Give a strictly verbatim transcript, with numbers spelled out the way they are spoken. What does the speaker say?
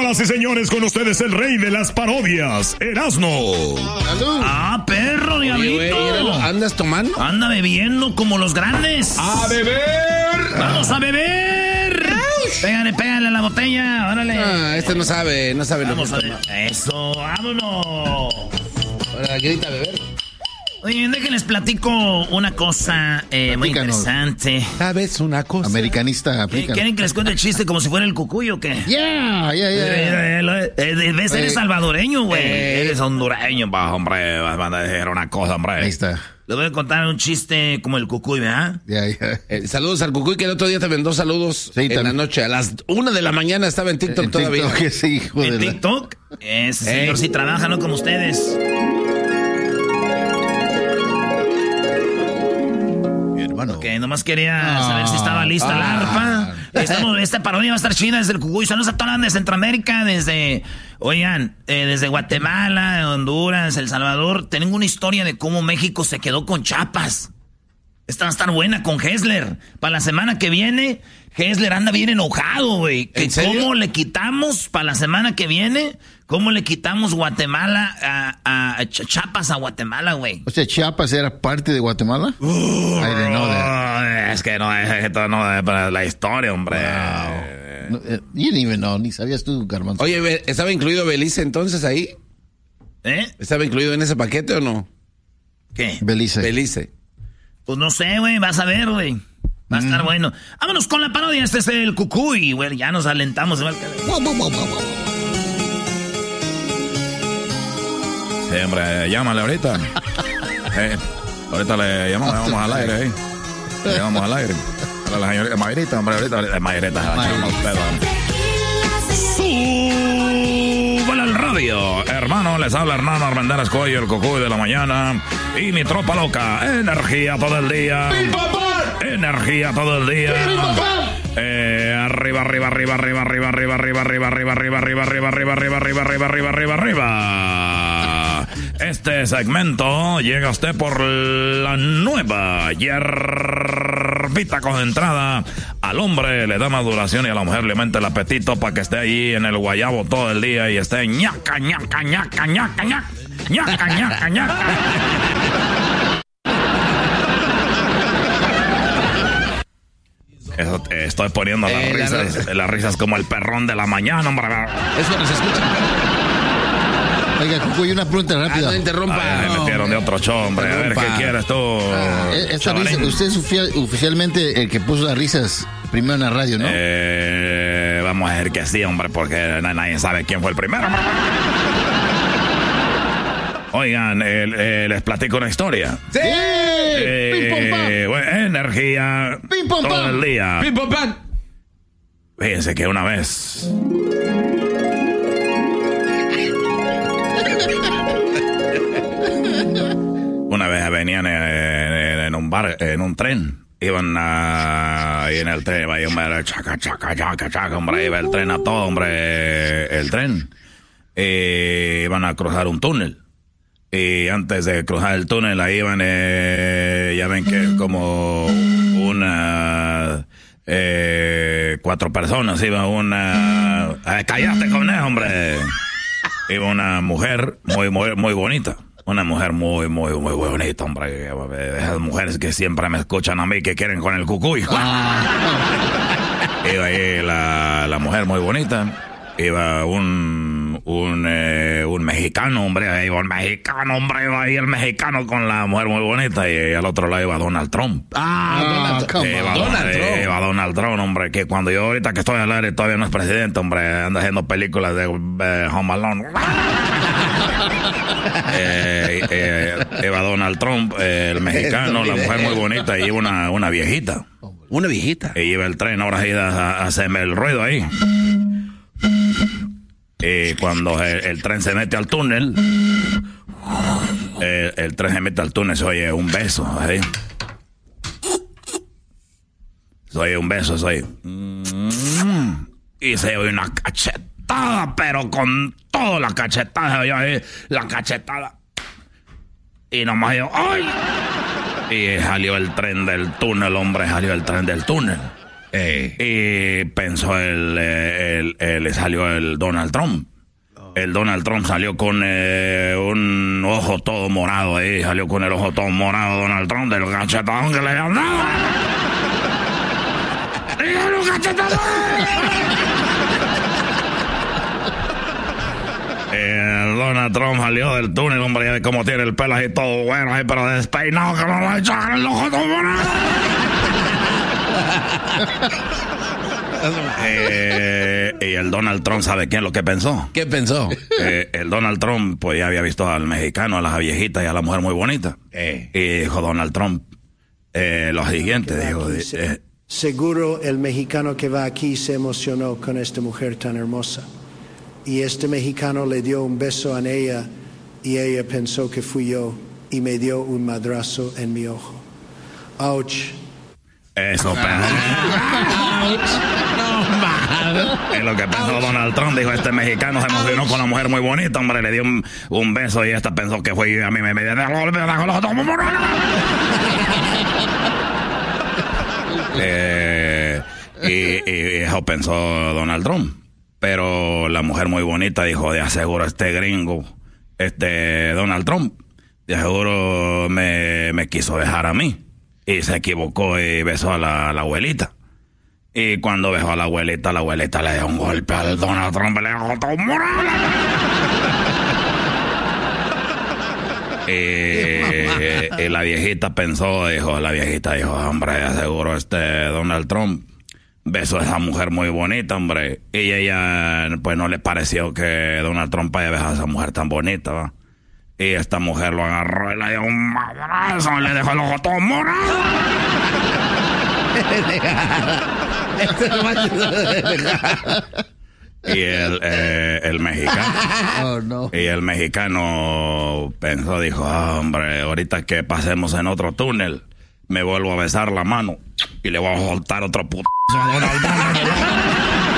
Señoras y señores, con ustedes el rey de las parodias, Erasmo. ¡Salud! ¡Ah, perro, diablito! ¿Andas tomando? Anda bebiendo como los grandes. ¡A beber! ¡Vamos a beber! Pégale, pégale a la botella, órale. Ah, este no sabe, no sabe Vamos lo a que ver. toma. Eso, vámonos. Ahora, grita a beber. Oye, déjenles platico una cosa eh, muy interesante. ¿Sabes una cosa? Americanista, ¿Qué, ¿Quieren que les cuente el chiste como si fuera el cucuyo o qué? Yeah, yeah, yeah. Debes ser salvadoreño, güey. Eh, Eres hondureño, pa, hombre. Vas a decir una cosa, hombre. Ahí está. Les voy a contar un chiste como el cucuy, ¿verdad? Yeah, yeah. Eh, saludos al Cucuy, que el otro día te mandó saludos Sí, en también. la noche. A las una de la mañana estaba en TikTok En todavía. TikTok, sí, hijo de En la- TikTok. Ese Ey. señor sí trabaja, no como ustedes. Mi hermano. Que nomás quería Ah, saber si estaba lista la ah. arpa. Estamos, esta parodia va a estar chida desde el Cucuy. Saludos a toda la banda de Centroamérica, desde, oigan, eh, desde Guatemala, Honduras, El Salvador. Tengo una historia de cómo México se quedó con Chiapas. Esta va a estar buena con Hessler. Para la semana que viene, Hessler anda bien enojado, güey. Que ¿En serio? ¿Cómo le quitamos para la semana que viene? ¿Cómo le quitamos Guatemala a, a, a Ch- Chiapas a Guatemala, güey? O sea, Chiapas era parte de Guatemala. I didn't know that. Oh, es que no, es esto no es para la historia, hombre. No, eh, you didn't even know, ni sabías tú, Garbanzo. Oye, Be- ¿estaba incluido Belice entonces ahí? ¿Eh? ¿Estaba incluido en ese paquete o no? ¿Qué? Belice. Belice. Pues no sé, güey, vas a ver, güey. Va a Mm. estar bueno. Vámonos con la parodia, este es el Cucuy, güey, ya nos alentamos. ¿Verdad? Sí, hombre, llámale ahorita. Eh, ahorita le llamamos, le llamamos al aire, ¿eh? Le llamamos al aire. A la señorita Mayrita, hombre, ahorita, ahorita Mayrita, se la echamos pedo. Súbale al radio, hermano, les habla Hernán Armendáriz Cuello, el Cucuy de la mañana. Y mi tropa loca, energía todo el día. Energía todo el día. Eh, arriba, arriba, arriba, arriba, arriba, arriba, arriba, arriba, arriba, arriba, arriba, arriba, arriba, arriba, arriba, arriba, arriba, arriba, arriba. Este segmento llega a usted por la nueva hierbita concentrada. Al hombre le da maduración y a la mujer le aumenta el apetito para que esté ahí en el guayabo todo el día y esté ñaca, ñaca, ñaca, ñaca, ñaca, ñaca, ñaca, ñaca. Eso, eh, estoy poniendo las Eh, la risas, ri- las risas como el perrón de la mañana, hombre. Es cuando se escucha. Oiga, Cucuy, una pregunta Ah, rápida. no interrumpa. Ay, me metieron de otro show, hombre. A ver, ¿qué Interrumpa. quieres tú? Eh, Esta risa, chavalín? usted es ofici- oficialmente el que puso las risas primero en la radio, ¿no? Eh, vamos a decir que sí, hombre, porque na- nadie sabe quién fue el primero. hombre. Oigan, eh, eh, les platico una historia. ¡Sí! Eh, ¡Pim, pom, pam! bueno, energía ¡Pim, pom, todo pam! el día. ¡Pim, pam, pam! Fíjense que una vez... Una vez venían en, en- en un bar, en un tren. Iban a, ahí en el tren, iba hombre, chaca, chaca, chaca, chaca, hombre, iba el tren a todo, hombre, el tren. Eh, iban a cruzar un túnel. Y antes de cruzar el túnel, ahí iban, eh, ya ven que como una, eh, cuatro personas, iba una, eh, cállate con eso, hombre. Iba una mujer muy, muy, muy bonita. Una mujer muy, muy, muy bonita, hombre. Esas mujeres que siempre me escuchan a mí que quieren con el Cucuy. Iba ahí la, la mujer muy bonita. Iba un, un, eh, un mexicano, hombre. Iba un mexicano, hombre. Iba ahí el mexicano con la mujer muy bonita. Y al otro lado iba Donald Trump. Ah, Donald Trump. come Iba on. Donald Trump. Iba Donald Trump, hombre. Que cuando yo ahorita que estoy al aire todavía no es presidente, hombre. Anda haciendo películas de eh, Home Alone. eh, eh, iba Donald Trump, eh, el mexicano, la mujer muy bonita. Y iba una, una viejita. Una viejita. Y iba el tren, ahora sí a, a hacerme el ruido ahí. Y cuando el, el tren se mete al túnel, el, el tren se mete al túnel, se oye un beso, ahí. Se oye un beso, se oye. Y se oye una cachetada, pero con toda la cachetada, se oye ahí, la cachetada. Y nomás yo, ¡ay! Y salió el tren del túnel, hombre, salió el tren del túnel. Eh. Y pensó el, el, el, el, le salió el Donald Trump. El Donald Trump salió con eh, un ojo todo morado ahí, salió con el ojo todo morado Donald Trump del cachetadón que le habían dado. ¡Dígale un cachetadón! El Donald Trump salió del túnel, hombre, ya ve cómo tiene el pelo ahí todo bueno, ahí, pero despeinado, que no lo echaron el ojo todo morado. eh, y el Donald Trump, ¿sabe qué es lo que pensó? ¿Qué pensó? Eh, el Donald Trump, pues ya había visto al mexicano, a la viejita y a la mujer muy bonita. Eh. Y dijo Donald Trump eh, lo siguiente, dijo... Eh, seguro el mexicano que va aquí se emocionó con esta mujer tan hermosa. Y este mexicano le dio un beso a ella y ella pensó que fui yo y me dio un madrazo en mi ojo. Ouch. Eso pensó. Es lo que pensó Donald Trump. Dijo, este mexicano se emocionó con una mujer muy bonita, hombre, le dio un, un beso y esta pensó que fue yo y a mí me dio eh, y, y eso pensó Donald Trump. Pero la mujer muy bonita dijo, de aseguro este gringo, este Donald Trump, de seguro me, me quiso dejar a mí. Y se equivocó y besó a la, a la abuelita. Y cuando besó a la abuelita, la abuelita le dio un golpe al Donald Trump, le dejó todo morado. y, y la viejita pensó, dijo, la viejita dijo, hombre, de seguro este Donald Trump besó a esa mujer muy bonita, hombre. Y ella, pues, no le pareció que Donald Trump haya besado a esa mujer tan bonita, ¿va? Y esta mujer lo agarró y le dio un madrazo y le dejó el ojo todo morado. Y el, eh, el mexicano... Oh, no. Y el mexicano pensó, dijo, ah, hombre, ahorita que pasemos en otro túnel, me vuelvo a besar la mano y le voy a soltar otro putazo a Donald Trump.